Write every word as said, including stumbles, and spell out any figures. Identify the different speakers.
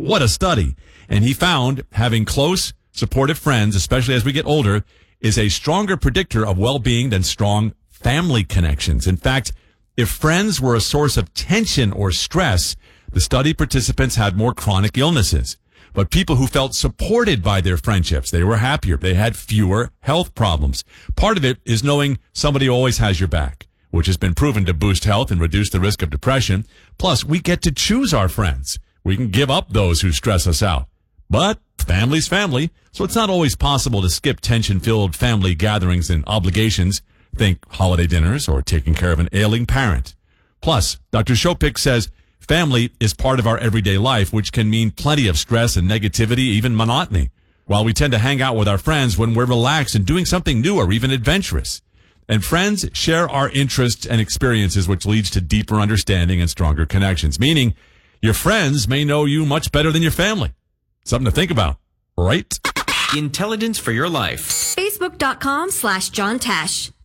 Speaker 1: What a study. And he found having close, supportive friends, especially as we get older, is a stronger predictor of well-being than strong family connections. In fact, if friends were a source of tension or stress, the study participants had more chronic illnesses. But people who felt supported by their friendships, they were happier. They had fewer health problems. Part of it is knowing somebody always has your back, which has been proven to boost health and reduce the risk of depression. Plus, we get to choose our friends. We can give up those who stress us out. But family's family, so it's not always possible to skip tension-filled family gatherings and obligations. Think holiday dinners or taking care of an ailing parent. Plus, Doctor Shopik says family is part of our everyday life, which can mean plenty of stress and negativity, even monotony, while we tend to hang out with our friends when we're relaxed and doing something new or even adventurous. And friends share our interests and experiences, which leads to deeper understanding and stronger connections, meaning your friends may know you much better than your family. Something to think about, right?
Speaker 2: Intelligence for your life.
Speaker 3: Facebook.com slash John Tesh.